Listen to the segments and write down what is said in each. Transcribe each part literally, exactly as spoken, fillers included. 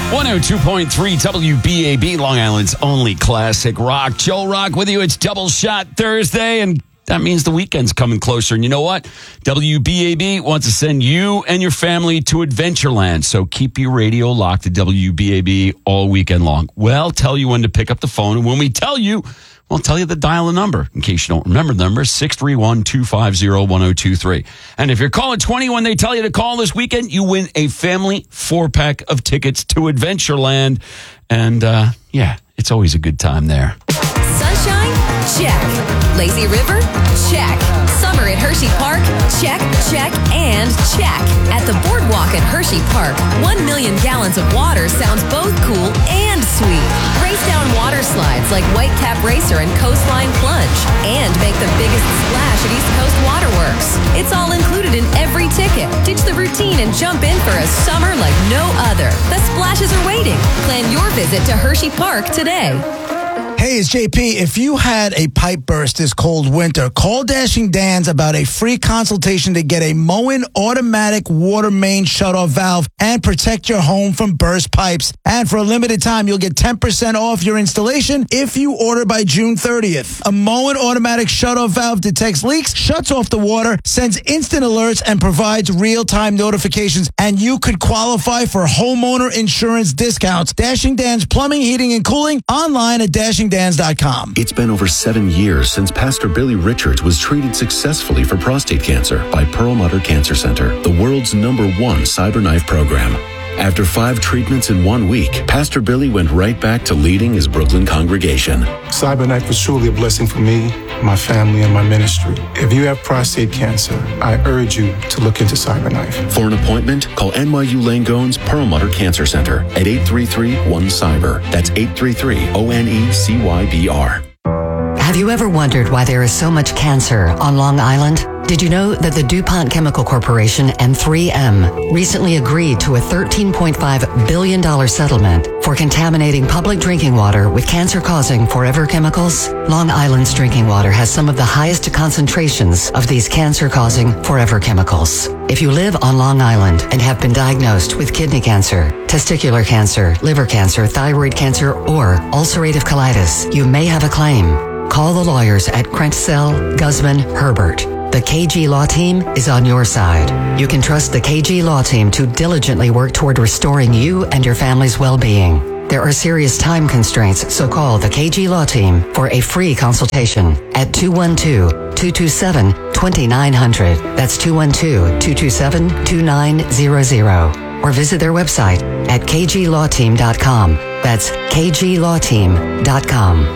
one oh two point three W B A B, Long Island's only classic rock. Joe Rock with you. It's Double Shot Thursday, and that means the weekend's coming closer. And you know what? W B A B wants to send you and your family to Adventureland. So keep your radio locked to W B A B all weekend long. We'll tell you when to pick up the phone. And when we tell you, we'll tell you to dial a number. In case you don't remember the number, six three one, two five zero, one oh two three. And if you're calling twenty when they tell you to call this weekend, you win a family four-pack of tickets to Adventureland. And, uh, yeah, it's always a good time there. Sunshine? Check. Lazy River? Check. Summer at Hershey Park? Check, check, and check. At the Boardwalk at Hershey Park, one million gallons of water sounds both cool and sweet. Race down water slides like Whitecap Racer and Coastline Plunge. And make the biggest splash at East Coast Waterworks. It's all included in every ticket. Ditch the routine and jump in for a summer like no other. The splashes are waiting. Plan your visit to Hershey Park today. Hey, it's J P. If you had a pipe burst this cold winter, call Dashing Dan's about a free consultation to get a Moen automatic water main shutoff valve and protect your home from burst pipes. And for a limited time, you'll get ten percent off your installation if you order by June thirtieth. A Moen automatic shutoff valve detects leaks, shuts off the water, sends instant alerts, and provides real-time notifications. And you could qualify for homeowner insurance discounts. Dashing Dan's Plumbing, Heating, and Cooling online at dashing dans dot com. It's been over seven years since Pastor Billy Richards was treated successfully for prostate cancer by Perlmutter Cancer Center, the world's number one CyberKnife program. After five treatments in one week, Pastor Billy went right back to leading his Brooklyn congregation. CyberKnife was truly a blessing for me, my family, and my ministry. If you have prostate cancer, I urge you to look into CyberKnife. For an appointment, call N Y U Langone's Perlmutter Cancer Center at eight three three, one cyber. That's eight three three, O N E C Y B R. Have you ever wondered why there is so much cancer on Long Island? Did you know that the DuPont Chemical Corporation and three M recently agreed to a thirteen point five billion dollars settlement for contaminating public drinking water with cancer-causing forever chemicals? Long Island's drinking water has some of the highest concentrations of these cancer-causing forever chemicals. If you live on Long Island and have been diagnosed with kidney cancer, testicular cancer, liver cancer, thyroid cancer, or ulcerative colitis, you may have a claim. Call the lawyers at Krentsel, Guzman, Herbert. The K G Law Team is on your side. You can trust the K G Law Team to diligently work toward restoring you and your family's well-being. There are serious time constraints, so call the K G Law Team for a free consultation at two one two, two two seven, two nine zero zero. That's two one two, two two seven, two nine zero zero. Or visit their website at k g law team dot com. That's k g law team dot com.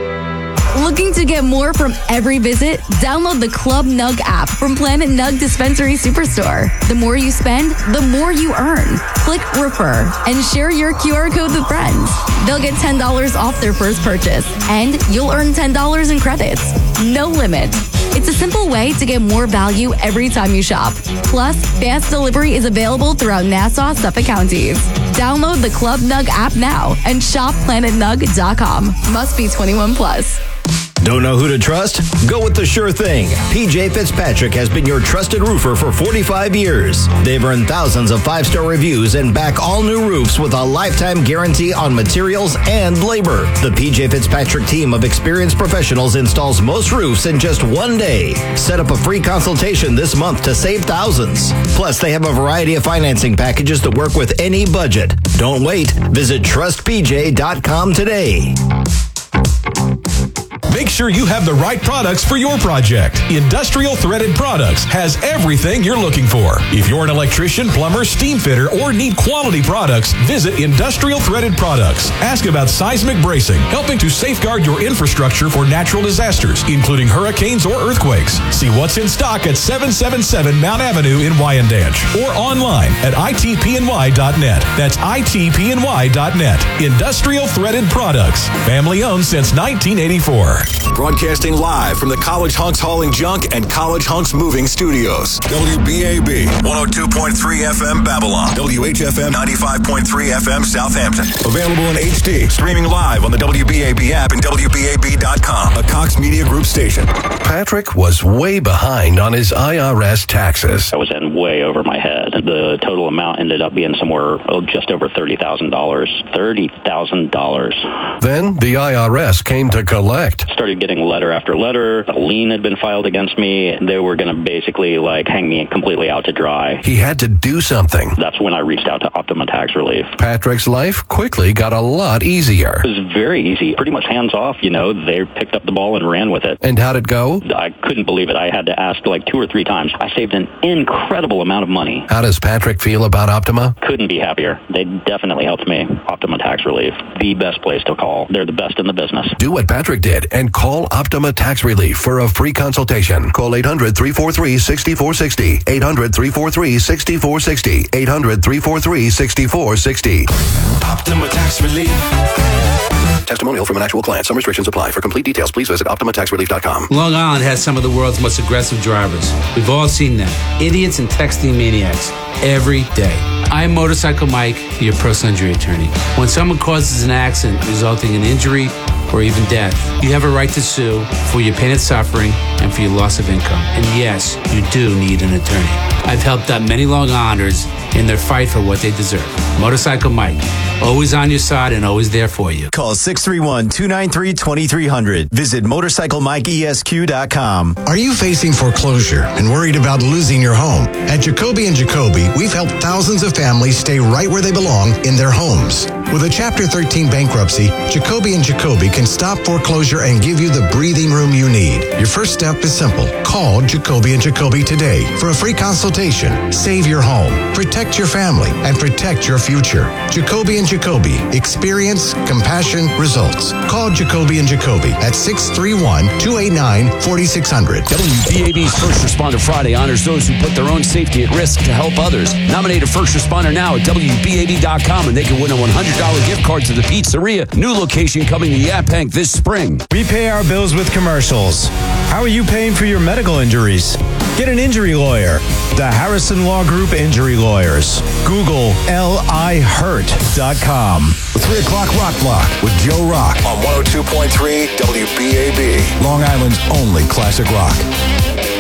Looking to get more from every visit? Download the Club Nug app from Planet Nug Dispensary Superstore. The more you spend, the more you earn. Click Refer and share your Q R code with friends. They'll get ten dollars off their first purchase, and you'll earn ten dollars in credits. No limit. It's a simple way to get more value every time you shop. Plus, fast delivery is available throughout Nassau, Suffolk counties. Download the Club Nug app now and shop planet nug dot com. Must be twenty-one plus. Don't know who to trust? Go with the sure thing. P J Fitzpatrick has been your trusted roofer for forty-five years. They've earned thousands of five-star reviews and back all new roofs with a lifetime guarantee on materials and labor. The P J Fitzpatrick team of experienced professionals installs most roofs in just one day. Set up a free consultation this month to save thousands. Plus, they have a variety of financing packages that work with any budget. Don't wait. Visit trust p j dot com today. Make sure you have the right products for your project. Industrial Threaded Products has everything you're looking for. If you're an electrician, plumber, steam fitter, or need quality products, visit Industrial Threaded Products. Ask about seismic bracing, helping to safeguard your infrastructure for natural disasters, including hurricanes or earthquakes. See what's in stock at seven seventy-seven Mount Avenue in Wyandanch or online at I T P N Y dot net. That's I T P N Y dot net. Industrial Threaded Products. Family owned since nineteen eighty-four. Broadcasting live from the College Hunks Hauling Junk and College Hunks Moving Studios. W B A B, one oh two point three F M Babylon. W H F M, ninety-five point three F M Southampton. Available in H D. Streaming live on the W B A B app and W B A B dot com. A Cox Media Group station. Patrick was way behind on his I R S taxes. I was in way over my head. The total amount ended up being somewhere oh, just over thirty thousand dollars. thirty thousand dollars. Then the I R S came to collect. Started getting letter after letter. A lien had been filed against me. They were going to basically like hang me completely out to dry. He had to do something. That's when I reached out to Optima Tax Relief. Patrick's life quickly got a lot easier. It was very easy. Pretty much hands off, you know. They picked up the ball and ran with it. And how'd it go? I couldn't believe it. I had to ask like two or three times. I saved an incredible amount of money. How does Patrick feel about Optima? Couldn't be happier. They definitely helped me. Optima Tax Relief, the best place to call. They're the best in the business. Do what Patrick did and call Optima Tax Relief for a free consultation. Call eight hundred, three four three, six four six zero. eight hundred, three four three, six four six zero. eight hundred, three four three, six four six zero. Optima Tax Relief. Testimonial from an actual client. Some restrictions apply. For complete details, please visit Optima Tax Relief dot com. Long Island has some of the world's most aggressive drivers. We've all seen them. Idiots and texting maniacs every day. I'm Motorcycle Mike, your personal injury attorney. When someone causes an accident resulting in injury or even death, you have a right to sue for your pain and suffering and for your loss of income. And yes, you do need an attorney. I've helped out many Long Islanders in their fight for what they deserve. Motorcycle Mike, always on your side and always there for you. Call six three one, two nine three, two three zero zero. Visit motorcycle mike E S Q dot com. Are you facing foreclosure and worried about losing your home? At Jacoby and Jacoby, we've helped thousands of families stay right where they belong in their homes. With a Chapter thirteen bankruptcy, Jacoby and Jacoby can stop foreclosure and give you the breathing room you need. Your first step is simple. Call Jacoby and Jacoby today for a free consultation. Save your home, protect your family, and protect your future. Jacoby and Jacoby. Experience, compassion, results. Call Jacoby and Jacoby at six three one, two eight nine, four six zero zero. W B A B's First Responder Friday honors those who put their own safety at risk to help others. Nominate a first responder now at W B A B dot com and they can win a one hundred dollars gift card to the pizzeria. New location coming to Yaphank this spring. We pay our bills with commercials. How are you paying for your medical injuries? Get an injury lawyer. The Harrison Law Group Injury Lawyers. Google L I hurt dot com. The three o'clock Rock Block with Joe Rock on one oh two point three W B A B. Long Island's only classic rock.